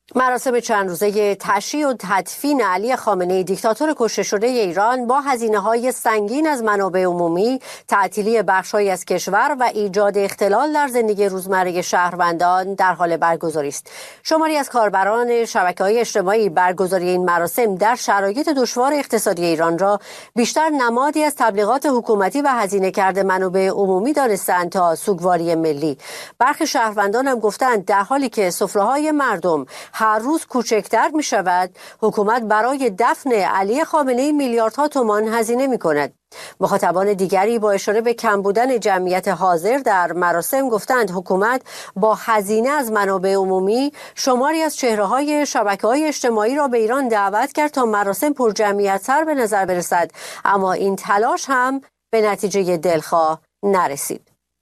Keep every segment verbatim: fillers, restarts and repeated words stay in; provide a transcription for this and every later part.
مراسم چند روزه تشییع و تدفین علی خامنه‌ای دیکتاتور کشته شده ایران با هزینه‌های سنگین از منابع عمومی، تعطیلی بخش‌هایی از کشور و ایجاد اختلال در زندگی روزمره شهروندان در حال برگزاری است. شماری از کاربران شبکه‌های اجتماعی برگزاری این مراسم در شرایط دشوار اقتصادی ایران را بیشتر نمادی از تبلیغات حکومتی و هزینه کرده منابع عمومی دانستند تا سوگواری ملی. برخی شهروندان هم گفتند در حالی که سفره‌های مردم هر روز کوچکتر می شود، حکومت برای دفن علی خامنه‌ای میلیاردها تومان هزینه می کند. مخاطبان دیگری با اشاره به کم بودن جمعیت حاضر در مراسم گفتند حکومت با هزینه از منابع عمومی شماری از چهره‌های شبکه‌های اجتماعی را به ایران دعوت کرد تا مراسم پرجمعیت‌تر به نظر برسد، اما این تلاش هم به نتیجه دلخواه نرسید.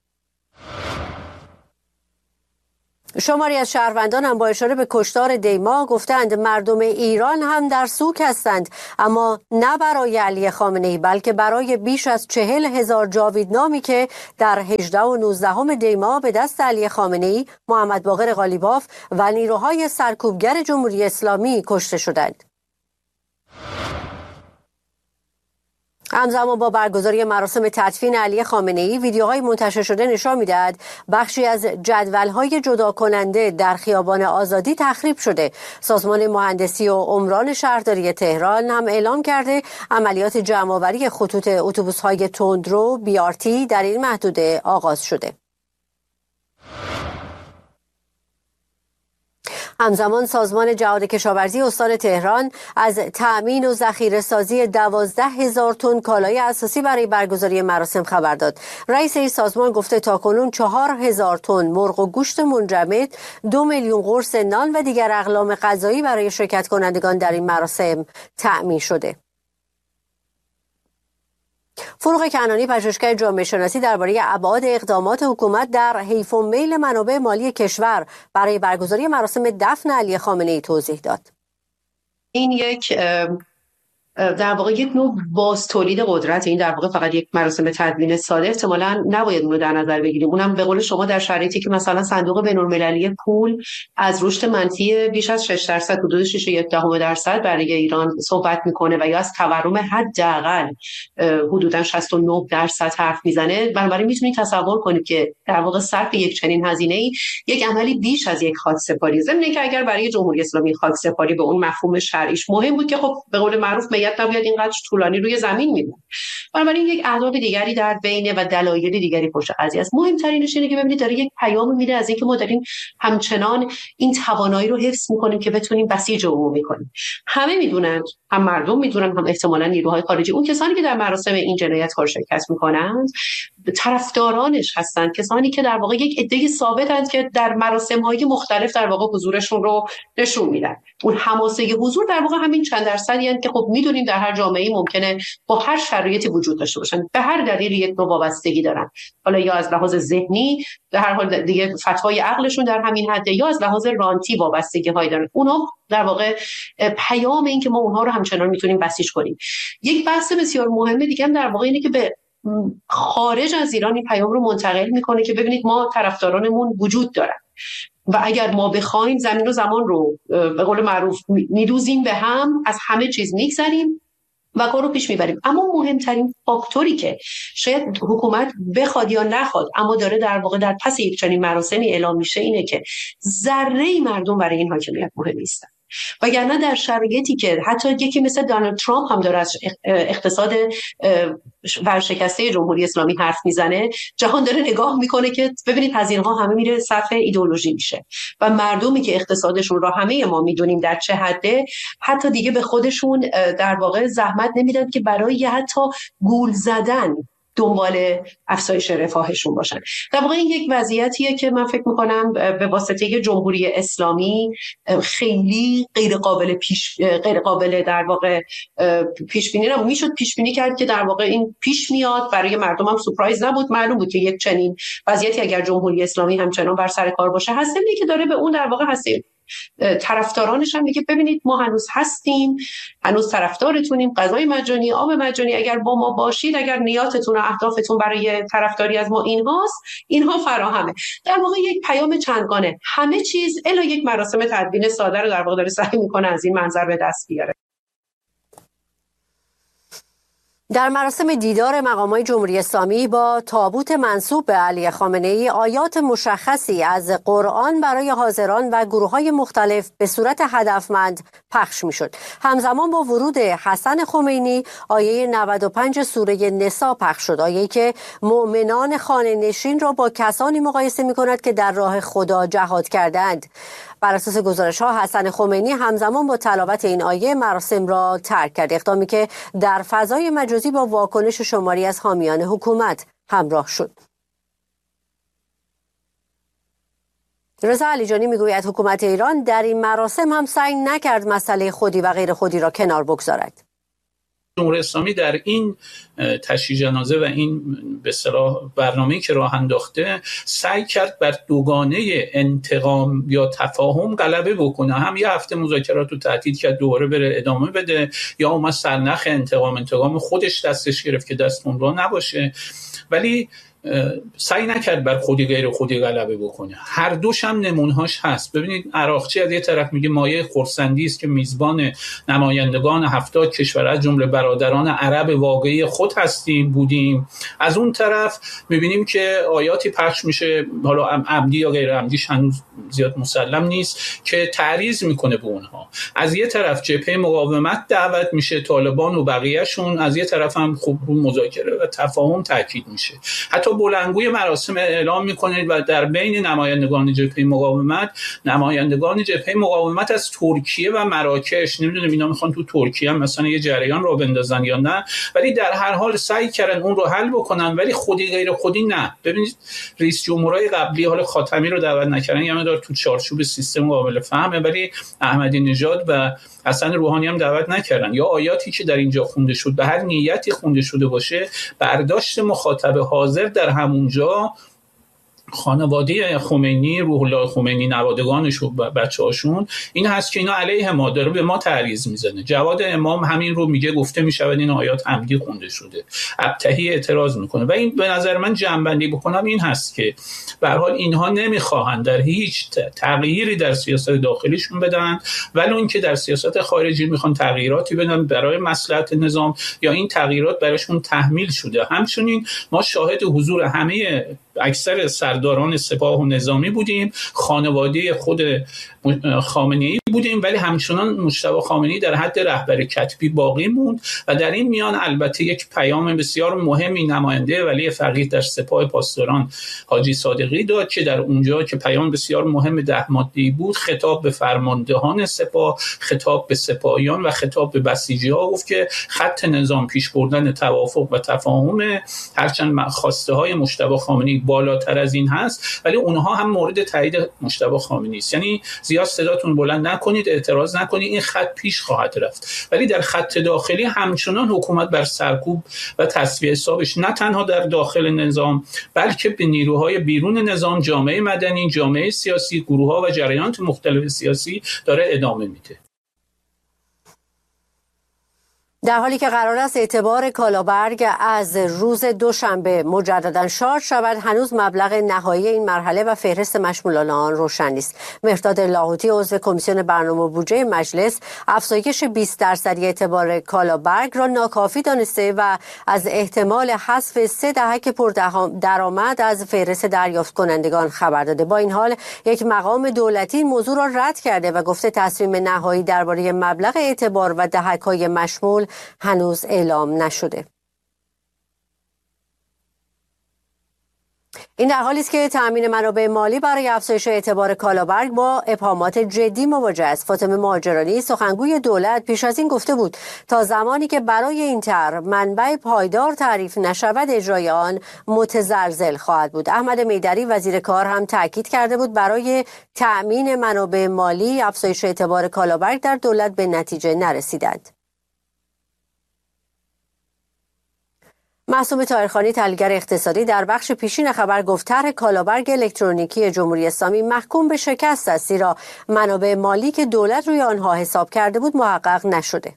شماری از شهروندان هم با اشاره به کشتار دیما گفتند مردم ایران هم در سوگ هستند، اما نه برای علی خامنه‌ای بلکه برای بیش از چهل هزار جاویدنامی که در هجدهم و نوزدهم دیما به دست علی خامنه‌ای، محمد باقر قالیباف و نیروهای سرکوبگر جمهوری اسلامی کشته شدند. همزمان با برگزاری مراسم تدفین علی خامنه‌ای، ویدیوهای منتشر شده نشان می‌دهد بخشی از جدول‌های جدا کننده در خیابان آزادی تخریب شده. سازمان مهندسی و عمران شهرداری تهران هم اعلام کرده عملیات جمع‌آوری خطوط اتوبوس‌های تندرو بی آر تی در این محدوده آغاز شده. همزمان سازمان جهاد کشاورزی استان تهران از تأمین و ذخیره سازی دوازده هزار تن کالای اساسی برای برگزاری مراسم خبر داد. رئیس این سازمان گفته تاکنون چهار هزار تن مرغ و گوشت منجمد، دو میلیون قرص نان و دیگر اقلام غذایی برای شرکت کنندگان در این مراسم تأمین شده. فروغ کنانی، پژوهشگر جامعه شناسی، درباره ابعاد اقدامات حکومت در حیف و میل منابع مالی کشور برای برگزاری مراسم دفن علی خامنه‌ای توضیح داد. این یک در واقع یک نوع باز تولید قدرت، این در واقع فقط یک مراسم تدوین ساده احتمالاً نباید اون رو در نظر بگیریم. اونم به قول شما در شرایطی که مثلا صندوق بین‌المللی پول از رشد منفی بیش از شش درصد، حدود شش و یک دهم درصد برای ایران صحبت میکنه و یا از تورم حداقل حدوداً شصت و نه درصد حرف میزنه، بنابراین میتونید تصور کنید که در واقع صرف یک چنین هزینه‌ای یک عملی بیش از یک خاکسپاری، ضمن اینکه اگر برای جمهوری اسلامی خاکسپاری به اون مفهوم شرعیش مهم بود که خب به قول معروف میت نباید اینقدر طولانی روی زمین میمونه. بنابراین یک اهداف دیگری در بین و دلایل دیگری پشت قضیه است. مهمترینش اینه که ببینید داره یک پیام میده از اینکه ما داریم همچنان این توانایی رو حفظ میکنیم که بتونیم بسیج عمومی کنیم. همه میدونن، هم مردم میدونن، هم احتمالاً نیروهای خارجی، اون کسانی که در مراسم این جنایتکار شرکت میکنند طرفدارانش هستند، کسانی که در واقع یک عده ثابتند که در مراسم‌های مختلف در واقع حضورشون رو نشون میدن. اون حماسه حضور در واقع همین چند درصدی هستند که خب میدونیم در هر جامعه‌ای ممکنه با هر شرایطی وجود داشته باشن، به هر دلیلی یک نوع وابستگی دارن، حالا یا از لحاظ ذهنی در هر حال دیگه فتوای عقلشون در همین حد، یا از لحاظ رانتی وابستگی‌هایی دارن. اونا در واقع پیام این که ما اونها رو همچنان میتونیم بسیج کنیم. یک بحث بسیار مهمه دیگه هم در واقع اینه که به خارج از ایران این پیام رو منتقل میکنه که ببینید ما طرفدارانمون وجود دارن و اگر ما بخوایم زمین و زمان رو به قول معروف میدوزیم به هم، از همه چیز میگذریم و کارو پیش میبریم. اما مهمترین فاکتوری که شاید حکومت بخواد یا نخواد اما داره در واقع در پس یک چنین مراسمی اعلام میشه اینه که ذره مردم برای این حاکمیت مهم نیستن. وگرنه در شرایطی که حتی یکی مثل دونالد ترامپ هم داره از اقتصاد ورشکسته جمهوری اسلامی حرف میزنه، جهان داره نگاه میکنه که ببینید هزینه ها همه میره صرف ایدئولوژی میشه و مردمی که اقتصادشون را همه ما میدونیم در چه حده، حتی دیگه به خودشون در واقع زحمت نمیدن که برای حتی گول زدن دنبال افزایش رفاهشون باشن. در واقع این یک وضعیتیه که من فکر میکنم به واسطه جمهوری اسلامی خیلی غیر قابل پیش غیر قابل در واقع پیش بینی نمیشد میشد پیش بینی کرد که در واقع این پیش میاد. برای مردم هم سورپرایز نبود، معلوم بود که یک چنین وضعیتی اگر جمهوری اسلامی همچنان بر سر کار باشه هست، نمیشه که داره به اون در واقع هست طرفدارانش هم میگه ببینید ما هنوز هستیم، هنوز طرفدارتونیم، غذای مجانی، آب مجانی، اگر با ما باشید، اگر نیاتتون و اهدافتون برای طرفداری از ما اینهاست، اینها فراهمه. در واقع یک پیام چندگانه، همه چیز الا یک مراسم تدوین ساده رو در واقع داره سعی میکنه از این منظر به دست بیاره. در مراسم دیدار مقامات جمهوری اسلامی با تابوت منسوب به علی خامنه‌ای آیات مشخصی از قرآن برای حاضران و گروه‌های مختلف به صورت هدفمند پخش می‌شد. همزمان با ورود حسن خمینی آیه نود و پنج سوره نساء پخش شد، آیه‌ای که مؤمنان خانه‌نشین را با کسانی مقایسه می‌کند که در راه خدا جهاد کردند. بر اساس گزارش‌ها حسن خمینی همزمان با تلاوت این آیه مراسم را ترک کرد، اقدامی که در فضای مجازی با واکنش شماری از حامیان حکومت همراه شد. رضا علیجانی میگوید حکومت ایران در این مراسم هم سعی نکرد مسئله خودی و غیر خودی را کنار بگذارد. جمهوری اسلامی در این تشییع جنازه و این به اصطلاح برنامه‌ای که راه انداخته سعی کرد بر دوگانه انتقام یا تفاهم غلبه بکنه. هم یه هفته مذاکرات رو تعطیل کرد دوباره بره ادامه بده، یا اومد سرنخ انتقام انتقام خودش دستش گرفت که دست اون را نباشه، ولی سعی نکرد بر خودی غیر خودی غلبه بکنه. هر دوش هم نمونهاش هست. ببینید عراقچی از یه طرف میگه مایه خرسندی است که میزبان نمایندگان هفتاد کشور از جمله برادران عرب واقعی خود هستیم بودیم، از اون طرف میبینیم که آیاتی پخش میشه، حالا عمدی یا غیر عمدیش هنوز زیاد مسلم نیست، که تعریض میکنه به اونها. از یه طرف جبهه مقاومت دعوت میشه، طالبان و بقیه‌شون، از یه طرف هم خب رو مذاکره و تفاهم تاکید میشه. حتی بلندگوی مراسم اعلام میکنه و در بین نمایندگان جبهه مقاومت، نمایندگان جبهه مقاومت از ترکیه و مراکش، نمیدونم اینا میخوان تو ترکیه هم مثلا یه جریان رو بندازن یا نه، ولی در هر حال سعی کردن اون رو حل بکنن، ولی خودی غیر خودی نه. ببینید رئیس جمهورای قبلی حال خاتمی رو دعوت نکردن، یعنی داره تو چارچوب سیستم قابل فهمه، ولی احمدی نژاد و حسن روحانی هم دعوت نکردن. یا آیاتی که در اینجا خونده شد به هر نیتی خونده شده باشه، برداشت مخاطب حاضر در همونجا خانواده خمینی، روح الله خمینی، نوادگانش و بچه‌هاشون این هست که اینا علیه ما داره به ما تعریض میزنه. جواد امام همین رو میگه، گفته میشود این آیات عمدی خونده شده. ابطحی اعتراض میکنه و این به نظر من جنبندی بکنم این هست که به هر حال اینها نمیخواهند در هیچ تغییری در سیاست داخلیشون بدن، ولی اون که در سیاست خارجی میخوان تغییراتی بدن برای مصلحت نظام، یا این تغییرات براشون تحمیل شده. همچنین ما شاهد حضور همه اکثر سرداران سپاه و نظامی بودیم، خانواده خود خامنه‌ای بودیم، ولی همچنان مجتبی خامنه‌ای در حد رهبر کتبی باقی موند و در این میان البته یک پیام بسیار مهمی نماینده ولی فقیه در سپاه پاسداران حاجی صادقی داد که در اونجا که پیام بسیار مهم ده ماده‌ای بود، خطاب به فرماندهان سپاه، خطاب به سپاهیان و خطاب به بسیجی‌ها گفت که خط نظام پیش بردن توافق و تفاهم، هرچند خواسته های مجتبی خامنه‌ای بالاتر از این هست، ولی اونها هم مورد تایید مجتبی خامنه‌ای است. یعنی زیاد صداتون بلند نکنید، اعتراض نکنید، این خط پیش خواهد رفت. ولی در خط داخلی همچنان حکومت بر سرکوب و تصفیه حسابش نه تنها در داخل نظام بلکه به نیروهای بیرون نظام، جامعه مدنی، جامعه سیاسی، گروه‌ها و جریانات مختلف سیاسی داره ادامه میده. در حالی که قرار است اعتبار کالابرگ از روز دوشنبه مجددا شارژ شود، هنوز مبلغ نهایی این مرحله و فهرست مشمولان آن روشن نیست. مهرداد لاهوتی عضو کمیسیون برنامه و بودجه مجلس افزایش بیست درصدی اعتبار کالابرگ را ناکافی دانسته و از احتمال حذف سه دهک پردرآمد از فهرست دریافت کنندگان خبر داده. با این حال یک مقام دولتی این موضوع را رد کرده و گفته تصمیم نهایی درباره مبلغ اعتبار و دهک‌های مشمول هنوز اعلام نشده. این در حالی است که تأمین منابع مالی برای افزایش اعتبار کالابرگ با ابهامات جدی مواجه است. فاطمه مهاجرانی سخنگوی دولت پیش از این گفته بود تا زمانی که برای این طرح منبع پایدار تعریف نشود اجرای آن متزلزل خواهد بود. احمد میدری وزیر کار هم تاکید کرده بود برای تأمین منابع مالی افزایش اعتبار کالابرگ در دولت به نتیجه نرسیدند. معصوم طاهرخانی، تحلیلگر اقتصادی، در بخش پیشین خبر گفت طرح کالابرگ الکترونیکی جمهوری اسلامی محکوم به شکست است، زیرا منابع مالی که دولت روی آنها حساب کرده بود محقق نشده.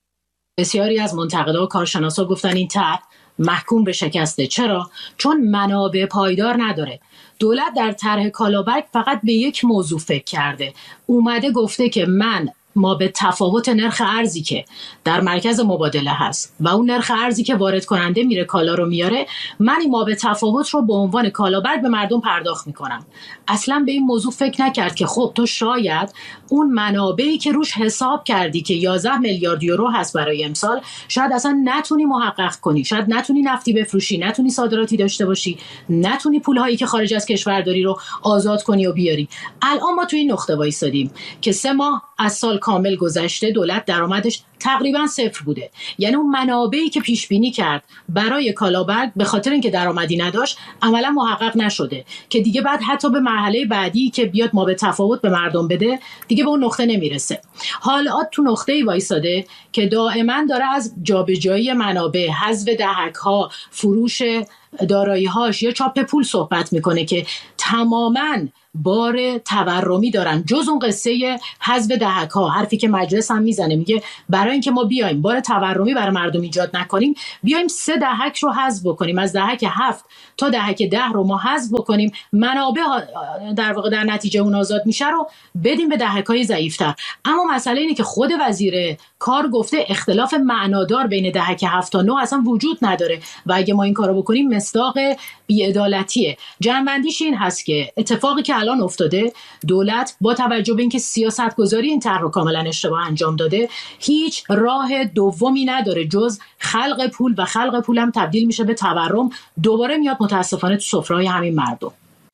بسیاری از منتقدا و کارشناسا گفتن این طرح محکوم به شکسته. چرا؟ چون منابع پایدار نداره. دولت در طرح کالابرگ فقط به یک موضوع فکر کرده. اومده گفته که من ما به تفاوت نرخ ارزی که در مرکز مبادله هست و اون نرخ ارزی که وارد کننده میره کالا رو میاره، من این ما به تفاوت رو به عنوان کالابرگ به مردم پرداخت میکنم. اصلا به این موضوع فکر نکرد که خب تو شاید اون منابعی که روش حساب کردی که یازده میلیارد یورو هست برای امسال، شاید اصلا نتونی محقق کنی، شاید نتونی نفتی بفروشی، نتونی صادراتی داشته باشی، نتونی پولهایی که خارج از کشور داری رو آزاد کنی و بیاری. الان ما توی این نقطه وایسادیم که سه ماه از سال کامل گذشته، دولت درآمدش تقریبا صفر بوده. یعنی اون منابعی که پیش بینی کرد برای کالابرگ به خاطر اینکه درآمدی نداشت عملا محقق نشده، که دیگه بعد حتی به مرحله بعدی که بیاد ما به تفاوت به مردم بده دیگه به اون نقطه نمیرسه. حالا تو نقطه‌ای وایساده که دائما داره از جابجایی منابع، حذف دهک‌ها، فروش دارایی‌هاش یا چاپ پول صحبت میکنه که تماماً بار تورمی دارن، جز اون قصه حذف دهک‌ها. حرفی که مجلس هم میزنه، میگه برای اینکه ما بیایم بار تورمی برای مردم ایجاد نکنیم، بیایم سه دهک رو حذف بکنیم، از دهک هفت تا دهک ده رو ما حذف بکنیم، منابع در واقع در نتیجه اون آزاد میشه رو بدیم به دهک‌های ضعیف‌تر. اما مسئله اینه که خود وزیر کار گفته اختلاف معنادار بین دهک هفت تا نه اصلا وجود نداره و اگه ما این کارو بکنیم مصداق بی‌عدالتیه. جنبندیش این هست که اتفاقی که الان افتاده، دولت با توجه به اینکه سیاست‌گذاری این طرح رو کاملا اشتباه انجام داده، هیچ راه دومی نداره جز خلق پول و خلق پول هم تبدیل میشه به تورم، دوباره میاد متاسفانه تو سفره‌های همین مردم.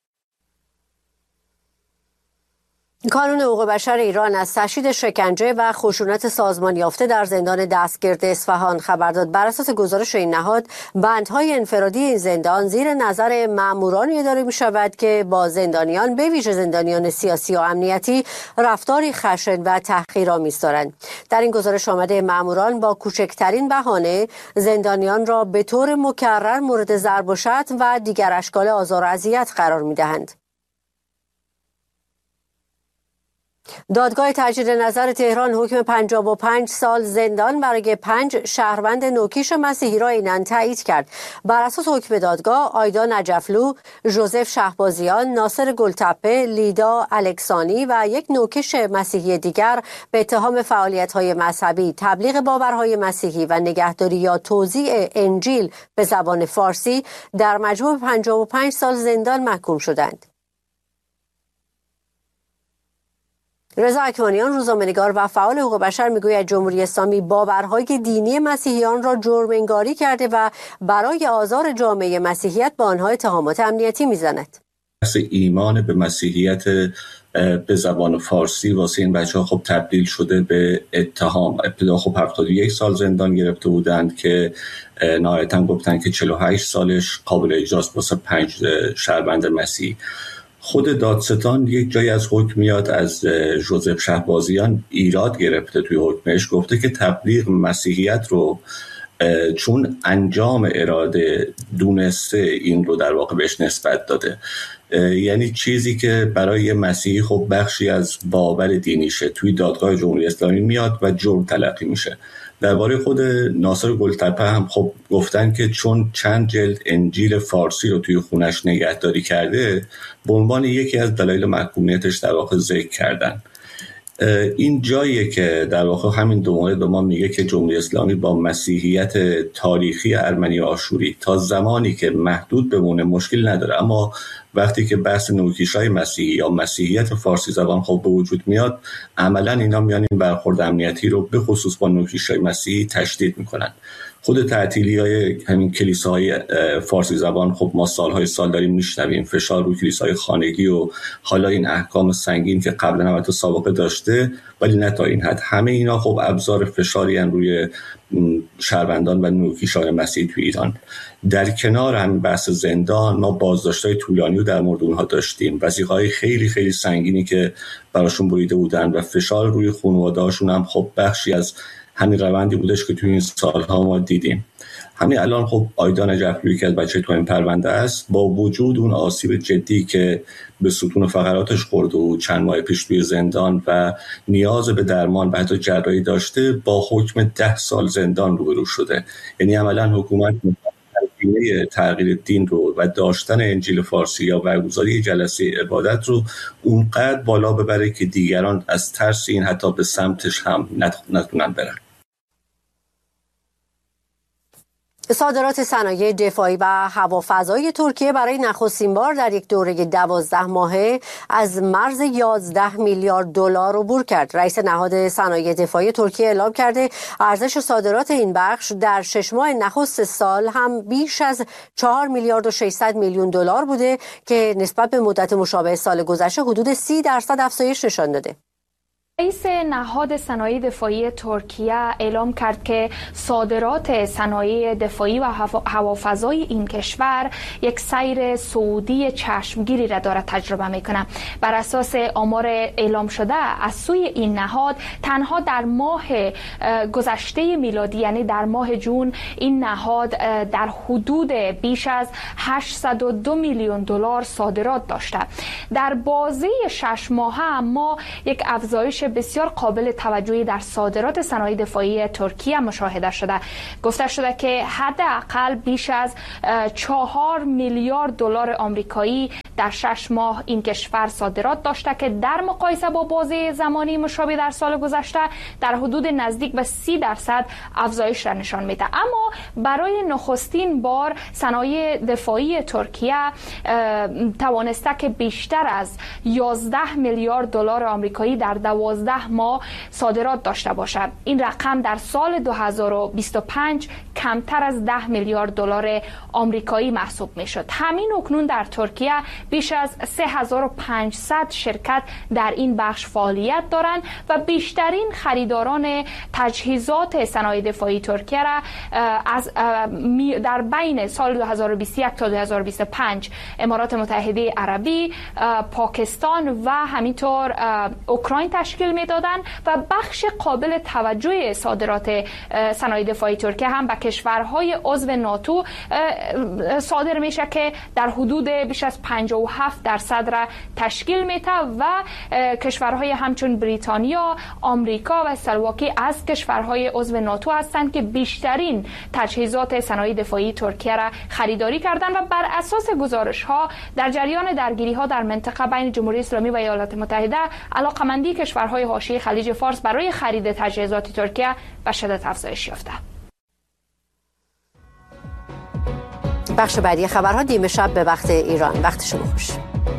کانون حقوق بشر ایران از تشدید شکنجه و خشونت سازمان یافته در زندان دستگرد اصفهان خبر داد. بر اساس گزارش این نهاد، بندهای انفرادی این زندان زیر نظر مامورانی اداره می شود که با زندانیان، به ویژه زندانیان سیاسی و امنیتی، رفتاری خشن و تحقیرآمیز دارند. در این گزارش آمده ماموران با کوچکترین بهانه زندانیان را به طور مکرر مورد ضرب و شتم و دیگر اشکال آزار و اذیت قرار می دهند. دادگاه تجدید نظر تهران حکم پنجاه و پنج سال زندان برای پنج شهروند نوکیش مسیحی را اینن تایید کرد. بر اساس حکم دادگاه، آیدا نجفلو، ژوزف شهبازیان، ناصر گلتپه، لیدا الکسانی و یک نوکیش مسیحی دیگر به اتهام فعالیت‌های مذهبی، تبلیغ باورهای مسیحی و نگهداری یا توزیع انجیل به زبان فارسی در مجموع پنجاه و پنج سال زندان محکوم شدند. رضا اکمانیان، روزنامه‌نگار و فعال حقوق بشر، میگوید جمهوری اسلامی باورهای دینی مسیحیان را جرم‌انگاری کرده و برای آزار جامعه مسیحیت با آنها اتهامات امنیتی میزند. بحث ایمان به مسیحیت به زبان فارسی واسه این بچه‌ها خب تبدیل شده به اتهام. ابتدا خب هفتاد و یک سال زندان گرفته بودند که نهایتاً گفتن که چهل و هشت سالش قابل اجراست واسه پنج شهروند مسیحی. خود دادستان یک جایی از حکم میاد از ژوزف شهبازیان ایراد گرفته توی حکمش، گفته که تبلیغ مسیحیت رو چون انجام اراده دونسته این رو در واقع بهش نسبت داده، یعنی چیزی که برای مسیحی خب بخشی از باور دینیشه توی دادگاه جمهوری اسلامی میاد و جرم تلقی میشه. درباره خود ناصر گلتپه هم خب گفتن که چون چند جلد انجیل فارسی رو توی خونش نگهداری کرده، به عنوان یکی از دلایل محکومیتش در واقع ذکر کردن. این جاییه که در واقع همین دو مورد به ما میگه که جمهوری اسلامی با مسیحیت تاریخی ارمنی آشوری تا زمانی که محدود بمونه مشکل نداره، اما وقتی که بحث نوکیشای مسیحی یا مسیحیت فارسی زبان خب به وجود میاد، عملا اینا میان این برخورد امنیتی رو به خصوص با نوکیشای مسیحی تشدید میکنن. خود تعطیلی‌های همین کلیساهای فارسی زبان خب ما سالهای سال داریم میشنویم، فشار روی کلیساهای خانگی و حالا این احکام سنگین که قبلا هم تو سابقه داشته، ولی نه تا این حد. همه اینا خب ابزار فشاری ان روی شهروندان و نوکیشان مسیحی تو ایران. در کنار هم بحث زندان، ما بازداشت‌های طولانی رو در مورد اونها داشتیم، وثیقه‌های خیلی خیلی سنگینی که براشون بریده بودن و فشار روی خانواده‌هاشون هم خب بخشی از همین روندی بودش که توی این سالها ما دیدیم. همین الان خب آیدان جعفری که از بچه تو این پرونده است، با وجود اون آسیب جدی که به ستون فقراتش خورده و چند ماه پیش توی زندان و نیاز به درمان و حتی جراحی داشته، با حکم ده سال زندان روبرو شده. یعنی عملا حکومت تلقینه تغییر دین رو و داشتن انجیل فارسی یا برگزاری جلسه عبادت رو اونقدر بالا ببره که دیگران از ترس این حتی به سمتش هم نتونن برن. صادرات صنایع دفاعی و هوافضای ترکیه برای نخستین بار در یک دوره دوازده ماهه از مرز یازده میلیارد دلار عبور کرد. رئیس نهاد صنایع دفاعی ترکیه اعلام کرده ارزش صادرات این بخش در شش ماه نخست سال هم بیش از چهار میلیارد و ششصد میلیون دلار بوده که نسبت به مدت مشابه سال گذشته حدود سی درصد افزایش نشان داده. رئیس نهاد صنایع دفاعی ترکیه اعلام کرد که صادرات صنایع دفاعی و هوافضای این کشور یک سیر صعودی چشمگیری را دارد تجربه میکنه. بر اساس آمار اعلام شده از سوی این نهاد تنها در ماه گذشته میلادی یعنی در ماه جون این نهاد در حدود بیش از هشتصد و دو میلیون دلار صادرات داشته. در بازه شش ماهه ما یک افزایش بسیار قابل توجهی در صادرات صنایع دفاعی ترکیه مشاهده شده. گفته شده که حداقل بیش از چهار میلیارد دلار آمریکایی در شش ماه این کشور صادرات داشته که در مقایسه با بازه زمانی مشابه در سال گذشته در حدود نزدیک به سی درصد افزایش را نشان میده. اما برای نخستین بار صنایع دفاعی ترکیه توانسته که بیشتر از یازده میلیارد دلار آمریکایی در دوازده ماه صادرات داشته باشد. این رقم در سال دو هزار و بیست و پنج کمتر از ده میلیارد دلار آمریکایی محسوب میشد. همین اکنون در ترکیه بیش از سه هزار و پانصد شرکت در این بخش فعالیت دارند و بیشترین خریداران تجهیزات صنایع دفاعی ترکیه را از در بین سال دو هزار و بیست و یک تا دو هزار و بیست و پنج امارات متحده عربی، پاکستان و همینطور اوکراین تشکیل میدادن و بخش قابل توجه صادرات صنایع دفاعی ترکیه هم به کشورهای عضو ناتو صادر میشه که در حدود بیش از پنجاه و هفت درصد را تشکیل میده و کشورهای همچون بریتانیا، آمریکا و اسلواکی از کشورهای عضو ناتو هستند که بیشترین تجهیزات صنایع دفاعی ترکیه را خریداری کردند و بر اساس گزارش ها در جریان درگیری ها در منطقه بین جمهوری اسلامی و ایالات متحده علاقمندی کشورهای حاشیه خلیج فارس برای خرید تجهیزات ترکیه به شدت افزایش یافته. بخش بعدی خبرها نیمه شب به وقت ایران. وقت شما خوش.